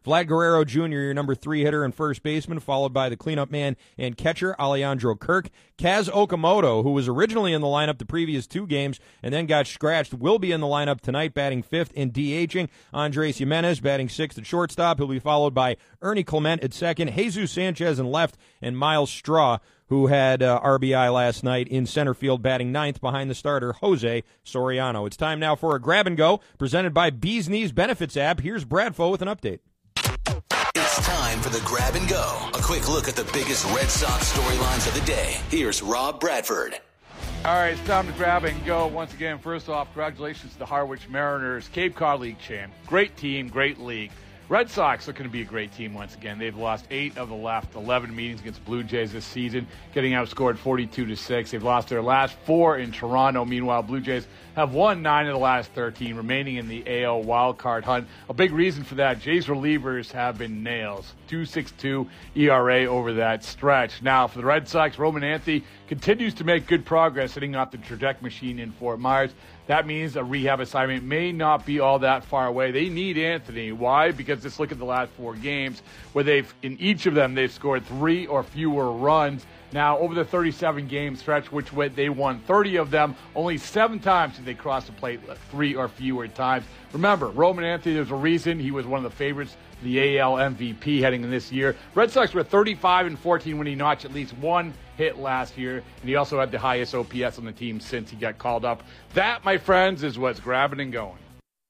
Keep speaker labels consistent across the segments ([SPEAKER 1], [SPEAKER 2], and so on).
[SPEAKER 1] Vlad Guerrero Jr., your number 3 hitter and first baseman, followed by the cleanup man and catcher, Alejandro Kirk. Kaz Okamoto, who was originally in the lineup the previous 2 games and then got scratched, will be in the lineup tonight, batting 5th and DHing. Andres Jimenez batting 6th at shortstop. He'll be followed by Ernie Clement at second, Jesus Sanchez in left, and Miles Straw, who had RBI last night in center field, batting 9th behind the starter, Jose Soriano. It's time now for a Grab and Go, presented by Bees Knees Benefits app. Here's Bradfo with an update.
[SPEAKER 2] It's time for the Grab and Go. A quick look at the biggest Red Sox storylines of the day. Here's Rob Bradford.
[SPEAKER 3] All right, it's time to grab and go. Once again, first off, congratulations to the Harwich Mariners, Cape Cod League champ. Great team, great league. Red Sox are going to be a great team once again. They've lost 8 of the last 11 meetings against Blue Jays this season, getting outscored 42-6. They've lost their last 4 in Toronto. Meanwhile, Blue Jays have won 9 of the last 13, remaining in the AL wildcard hunt. A big reason for that, Jays relievers have been nails. 2.62 ERA over that stretch. Now, for the Red Sox, Roman Anthony continues to make good progress hitting off the trajectory machine in Fort Myers. That means a rehab assignment may not be all that far away. They need Anthony. Why? Because just look at the last 4 games where in each of them, they've scored 3 or fewer runs. Now, over the 37-game stretch, which they won 30 of them, only 7 times did they cross the plate 3 or fewer times. Remember, Roman Anthony, there's a reason he was one of the favorites, the AL MVP heading in this year. Red Sox were 35-14 when he notched at least 1 hit last year, and he also had the highest OPS on the team since he got called up. That, my friends, is what's grabbing and going.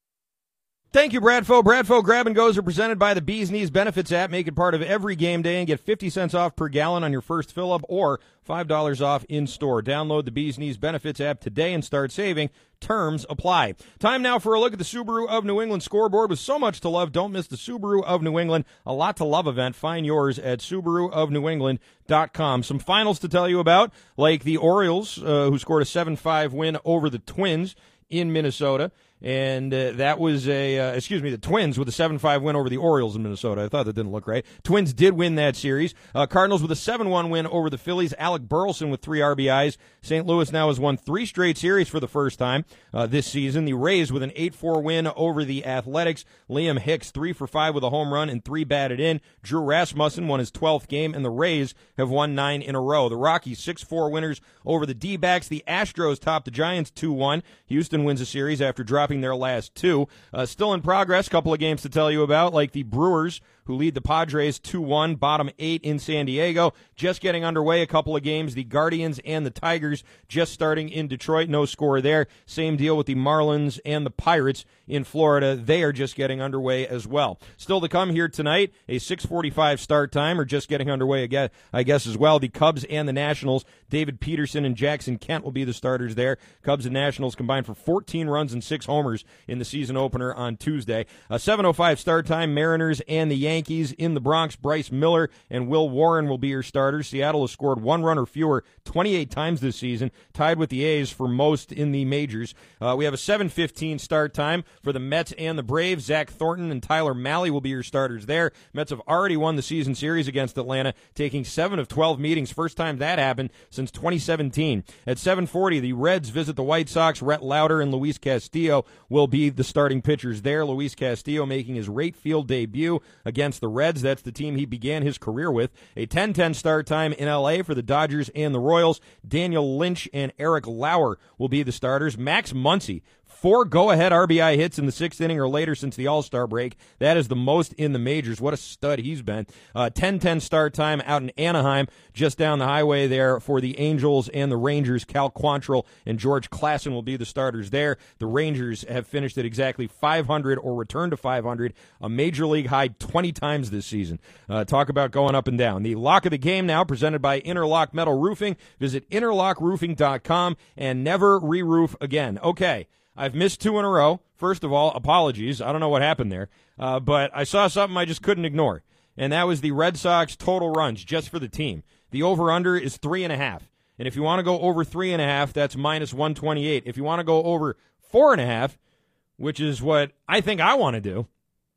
[SPEAKER 1] Thank you, Bradfo. Bradfo Grab and Goes are presented by the Bees Knees Benefits app. Make it part of every game day and get 50 cents off per gallon on your first fill-up or $5 off in-store. Download the Bees Knees Benefits app today and start saving. Terms apply. Time now for a look at the Subaru of New England scoreboard. With so much to love, don't miss the Subaru of New England A Lot to Love event. Find yours at SubaruofNewEngland.com. Some finals to tell you about, like the Orioles, who scored a 7-5 win over the Twins in Minnesota. And that was the Twins with a 7-5 win over the Orioles in Minnesota. I thought that didn't look right. Twins did win that series. Cardinals with a 7-1 win over the Phillies. Alec Burleson with 3 RBIs. St. Louis now has won 3 straight series for the first time this season. The Rays with an 8-4 win over the Athletics. Liam Hicks 3 for 5 with a home run and 3 batted in. Drew Rasmussen won his 12th game, and the Rays have won 9 in a row. The Rockies 6-4 winners over the D-backs. The Astros topped the Giants 2-1. Houston wins a series after dropping their last 2. Still in progress, couple of games to tell you about, like the Brewers, who lead the Padres 2-1, bottom 8 in San Diego. Just getting underway, a couple of games. The Guardians and the Tigers just starting in Detroit. No score there. Same deal with the Marlins and the Pirates in Florida. They are just getting underway as well. Still to come here tonight, a 6:45 start time, or just getting underway again, I guess, as well. The Cubs and the Nationals. David Peterson and Jackson Kent will be the starters there. Cubs and Nationals combined for 14 runs and 6 homers in the season opener on Tuesday. A 7:05 start time, Mariners and the Yankees in the Bronx. Bryce Miller and Will Warren will be your starters. Seattle has scored 1 run or fewer 28 times this season, tied with the A's for most in the majors. We have a 7:15 start time for the Mets and the Braves. Zach Thornton and Tyler Mahle will be your starters there. Mets have already won the season series against Atlanta, taking 7 of 12 meetings. First time that happened since 2017. At 7:40, the Reds visit the White Sox. Rhett Lauder and Luis Castillo will be the starting pitchers there. Luis Castillo making his right field debut against the Reds. That's the team he began his career with. A 10:10 start time in L.A. for the Dodgers and the Royals. Daniel Lynch and Eric Lauer will be the starters. Max Muncy, 4 go-ahead RBI hits in the 6th inning or later since the All-Star break. That is the most in the majors. What a stud he's been. 10:10 start time out in Anaheim, just down the highway there for the Angels and the Rangers. Cal Quantrill and George Klassen will be the starters there. The Rangers have finished at exactly 500 or returned to 500, a major league high 20 times this season. Talk about going up and down. The lock of the game now presented by Interlock Metal Roofing. Visit interlockroofing.com and never re-roof again. Okay. I've missed 2 in a row. First of all, apologies. I don't know what happened there. But I saw something I just couldn't ignore, and that was the Red Sox total runs just for the team. The over-under is 3.5. And if you want to go over 3.5, that's minus 128. If you want to go over 4.5, which is what I think I want to do,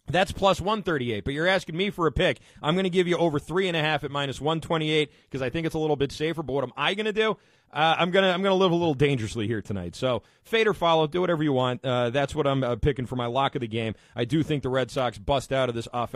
[SPEAKER 1] That's plus 138, but you're asking me for a pick. I'm going to give you over 3.5 at minus 128 because I think it's a little bit safer. But what am I going to do? I'm gonna live a little dangerously here tonight. So fade or follow, do whatever you want. That's what I'm picking for my lock of the game. I do think the Red Sox bust out of this offense.